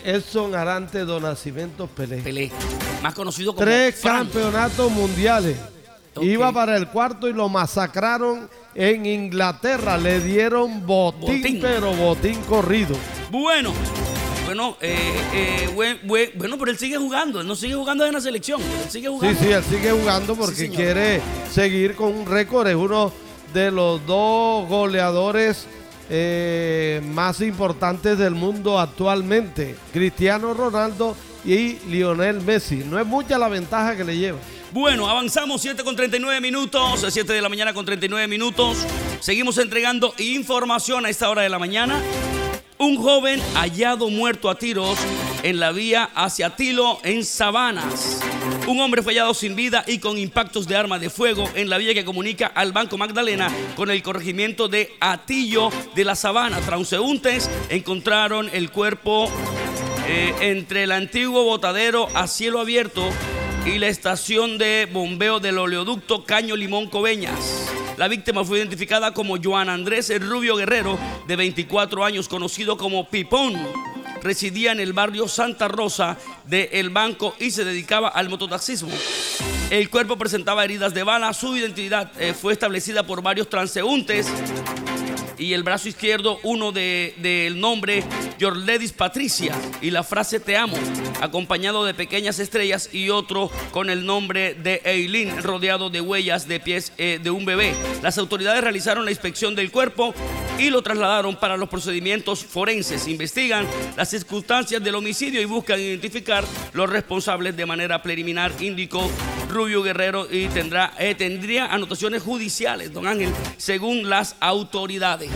Edson Arantes do Nascimento Pelé. Pelé, más conocido como 3 Fran. campeonatos mundiales. Okay. Iba para el cuarto y lo masacraron en Inglaterra. Le dieron botín, pero botín corrido. Bueno, pero él sigue jugando. Él no sigue jugando en la selección. Él sigue jugando. Sí, él sigue jugando porque quiere seguir con un récord. Es uno de los 2 goleadores más importantes del mundo actualmente. Cristiano Ronaldo y Lionel Messi. No es mucha la ventaja que le lleva. Bueno, avanzamos 7:39 minutos, 7 de la mañana con 39 minutos. Seguimos entregando información a esta hora de la mañana. Un joven hallado muerto a tiros en la vía hacia Tilo, en Sabanas. Un hombre fue hallado sin vida y con impactos de arma de fuego en la vía que comunica al Banco Magdalena con el corregimiento de Atillo de la Sabana. Transeúntes encontraron el cuerpo entre el antiguo botadero a cielo abierto y la estación de bombeo del oleoducto Caño Limón Coveñas. La víctima fue identificada como Joan Andrés El Rubio Guerrero, de 24 años, conocido como Pipón. Residía en el barrio Santa Rosa de El Banco y se dedicaba al mototaxismo. El cuerpo presentaba heridas de bala. Su identidad fue establecida por varios transeúntes. Y el brazo izquierdo, uno del nombre Yorledis Patricia y la frase te amo, acompañado de pequeñas estrellas, y otro con el nombre de Eileen, rodeado de huellas de pies de un bebé. Las autoridades realizaron la inspección del cuerpo y lo trasladaron para los procedimientos forenses. Investigan las circunstancias del homicidio y buscan identificar los responsables de manera preliminar, indicó Rubio Guerrero, y tendría anotaciones judiciales, don Ángel, según las autoridades.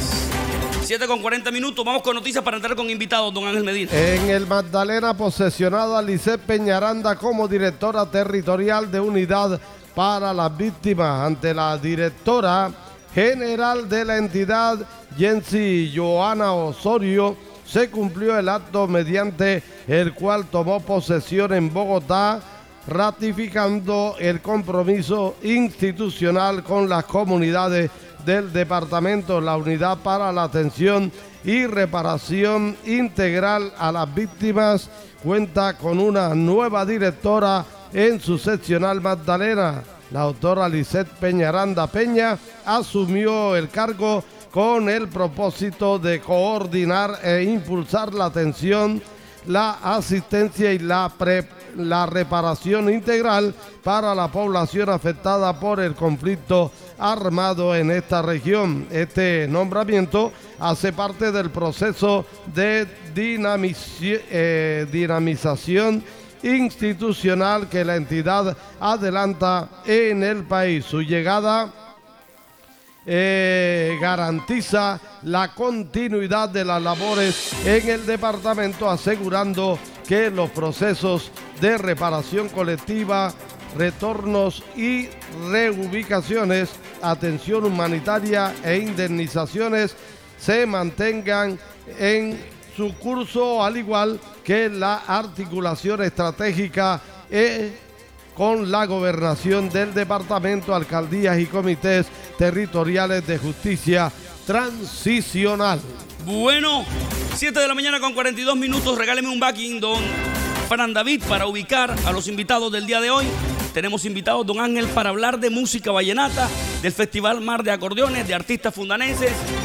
7:40 minutos, vamos con noticias para entrar con invitados, don Ángel Medina. En el Magdalena, posesionada a Lisset Peñaranda como directora territorial de Unidad para las Víctimas ante la directora general de la entidad, Jensi Joana Osorio. Se cumplió el acto mediante el cual tomó posesión en Bogotá, ratificando el compromiso institucional con las comunidades del departamento. La Unidad para la Atención y Reparación Integral a las Víctimas cuenta con una nueva directora en su seccional Magdalena. La doctora Lisset Peñaranda Peña asumió el cargo con el propósito de coordinar e impulsar la atención, la asistencia y la reparación integral para la población afectada por el conflicto armado en esta región. Este nombramiento hace parte del proceso de dinamización institucional que la entidad adelanta en el país. Su llegada garantiza la continuidad de las labores en el departamento, asegurando que los procesos de reparación colectiva, retornos y reubicaciones, atención humanitaria e indemnizaciones se mantengan en su curso, al igual que la articulación estratégica con la gobernación del departamento, alcaldías y comités territoriales de justicia transicional. Bueno, 7 de la mañana con 42 minutos. Regáleme un backing, don Fran David, para ubicar a los invitados del día de hoy. Tenemos invitados, don Ángel, para hablar de música vallenata, del Festival Mar de Acordeones, de artistas fundanenses,